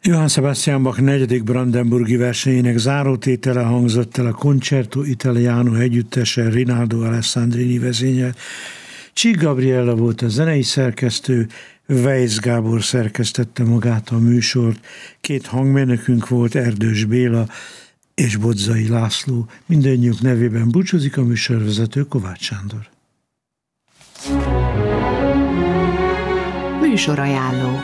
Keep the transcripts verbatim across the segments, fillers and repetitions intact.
Johann Sebastian Bach negyedik brandenburgi versenyének zárótétele hangzott el a Concerto Italiano együttese Rinaldo Alessandrini vezényel. Csík Gabriella volt a zenei szerkesztő, Weisz Gábor szerkesztette magát a műsort, két hangmérnökünk volt, Erdős Béla és Bodzai László. Mindennyiük nevében búcsúzik a műsorvezető, Kovács Sándor. Műsorajánló.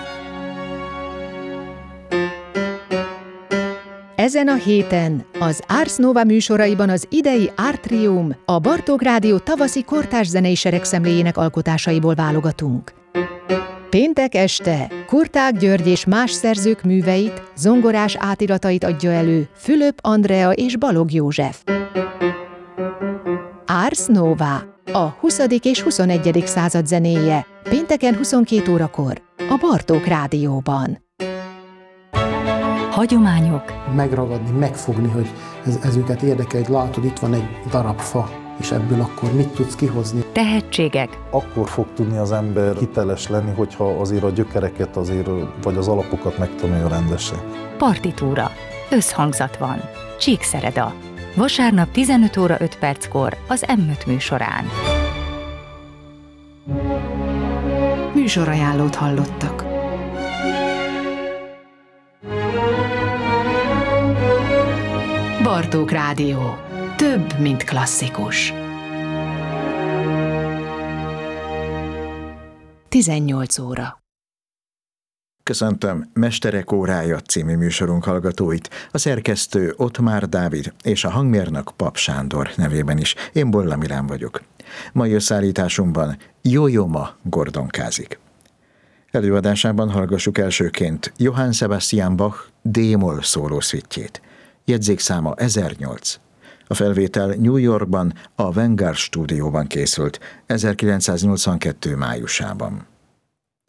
Ezen a héten az Ars Nova műsoraiban az idei Artrium, a Bartók Rádió tavaszi kortárs zenei seregszemléjének alkotásaiból válogatunk. Péntek este Kurták György és más szerzők műveit, zongorás átiratait adja elő Fülöp Andrea és Balogh József. Ars Nova, a huszadik és huszonegyedik század zenéje, pénteken huszonkét órakor a Bartók Rádióban. Hagyományok. Megragadni, megfogni, hogy ez, ez őket érdekel, hogy látod, itt van egy darab fa, és ebből akkor mit tudsz kihozni. Tehetségek. Akkor fog tudni az ember hiteles lenni, hogyha azért a gyökereket azért, vagy az alapokat megtanulja rendesen. Partitúra. Összhangzat van. Csíkszereda. Vasárnap tizenöt óra öt perckor az em öt műsorán. Műsorajánlót hallottak. Bartók Rádió. Több, mint klasszikus. tizennyolc óra. Köszöntöm Mesterek órája című műsorunk hallgatóit, a szerkesztő Ottmár Dávid és a hangmérnök Pap Sándor nevében is. Én Bolla Milán vagyok. Mai összeállításunkban Jó-jó-ma gordonkázik. Előadásában hallgassuk elsőként Johann Sebastian Bach D-moll szólószvitjét. Jegyzékszáma ezernyolc. A felvétel New Yorkban, a Vanguard stúdióban készült ezerkilencszáznyolcvankettő májusában.